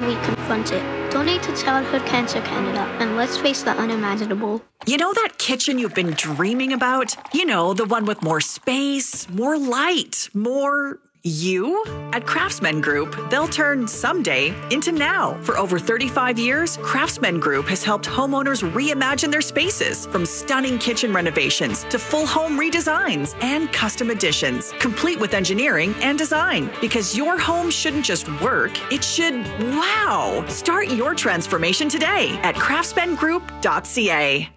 we confront it. Donate to Childhood Cancer Canada, and let's face the unimaginable. You know that kitchen you've been dreaming about? You know, the one with more space, more light, more you? At Craftsman Group, they'll turn someday into now. For over 35 years, Craftsman Group has helped homeowners reimagine their spaces, from stunning kitchen renovations to full home redesigns and custom additions, complete with engineering and design. Because your home shouldn't just work, it should wow. Start your transformation today at craftsmangroup.ca.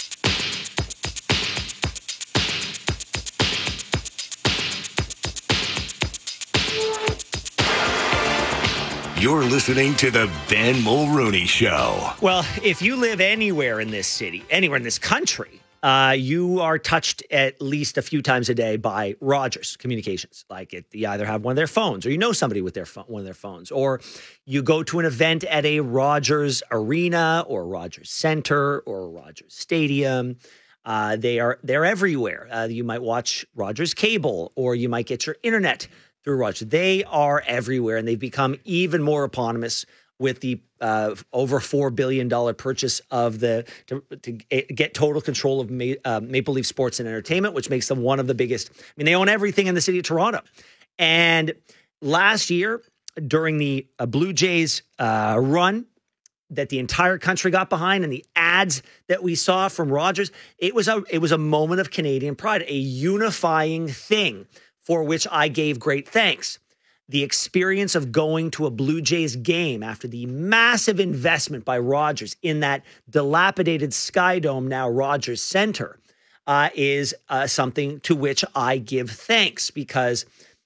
You're listening to the Ben Mulrooney Show. Well, if you live anywhere in this city, anywhere in this country, you are touched at least a few times a day by Rogers Communications. Like you either have one of their phones, or you know somebody with one of their phones, or you go to an event at a Rogers Arena or Rogers Center or Rogers Stadium. They're everywhere. You might watch Rogers Cable, or you might get your internet through Rogers. They are everywhere, and they've become even more eponymous with the over $4 billion purchase of to get total control of Maple Leaf Sports and Entertainment, which makes them one of the biggest. I mean, they own everything in the city of Toronto. And last year, during the Blue Jays run that the entire country got behind, and the ads that we saw from Rogers, it was a moment of Canadian pride, a unifying thing for which I gave great thanks. The experience of going to a Blue Jays game after the massive investment by Rogers in that dilapidated Skydome, now Rogers Center, is something to which I give thanks, because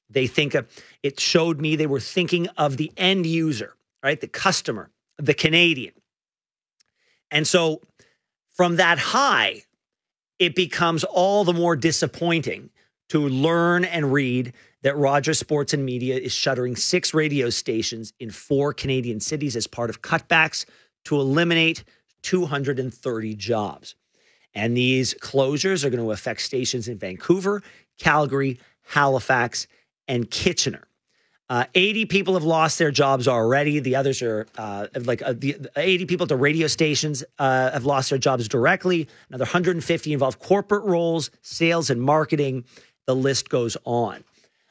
it showed me they were thinking of the end user, right? The customer, the Canadian. And so from that high, it becomes all the more disappointing to learn and read that Rogers Sports and Media is shuttering 6 radio stations in 4 Canadian cities as part of cutbacks to eliminate 230 jobs. And these closures are going to affect stations in Vancouver, Calgary, Halifax, and Kitchener. 80 people have lost their jobs already. The others are the 80 people at the radio stations have lost their jobs directly. Another 150 involve corporate roles, sales, and marketing. The list goes on.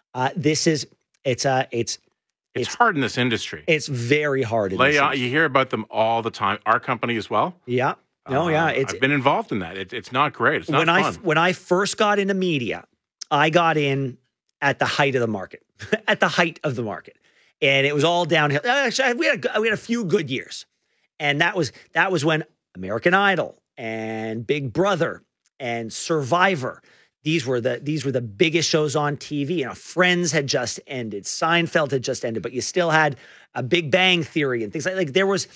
It's hard in this industry. It's very hard. You hear about them all the time. Our company as well. Yeah. I've been involved in that. It's not great. It's not fun. When I first got into media, I got in at the height of the market, and it was all downhill. Actually, we had a few good years, and that was when American Idol and Big Brother and Survivor. These were the biggest shows on TV. You know, Friends had just ended, Seinfeld had just ended, but you still had a Big Bang Theory and things like there was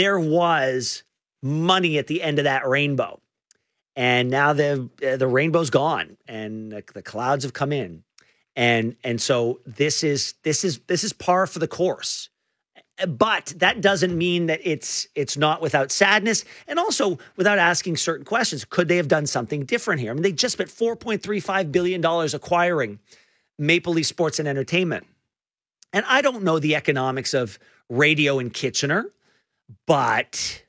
money at the end of that rainbow, and now the rainbow's gone, and the clouds have come in, and so this is par for the course. But that doesn't mean that it's not without sadness, and also without asking certain questions. Could they have done something different here? I mean, they just spent $4.35 billion acquiring Maple Leaf Sports and Entertainment. And I don't know the economics of radio in Kitchener, but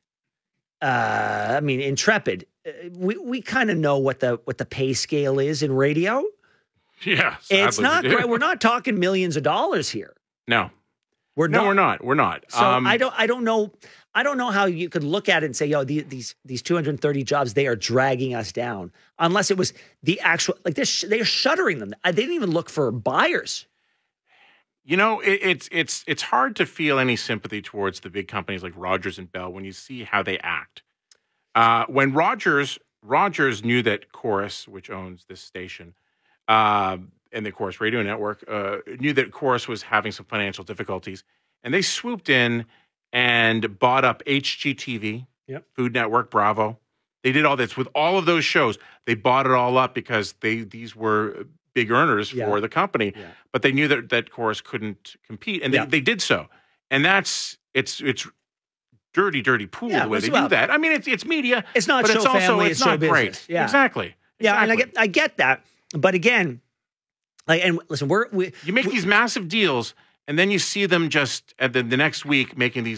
I mean, Intrepid, we kind of know what the pay scale is in radio. Yeah, it's not great. We're not talking millions of dollars here. No. We're not. So I don't know how you could look at it and say, these 230 jobs, they are dragging us down, unless it was the actual, they're shuttering them. They didn't even look for buyers. You know, it's hard to feel any sympathy towards the big companies like Rogers and Bell when you see how they act. When Rogers knew that Corus, which owns this station, and the Corus Radio Network, knew that Corus was having some financial difficulties, and they swooped in and bought up HGTV, Food Network, Bravo. They did all this with all of those shows. They bought it all up because these were big earners for the company, but they knew that Corus couldn't compete, and they did so. And it's dirty pool the way they do that. I mean, it's media. It's not but show family. It's show not business. Great. Yeah. Exactly. Yeah, and I get that, but again. And listen, you make these massive deals, and then you see them just at the next week making these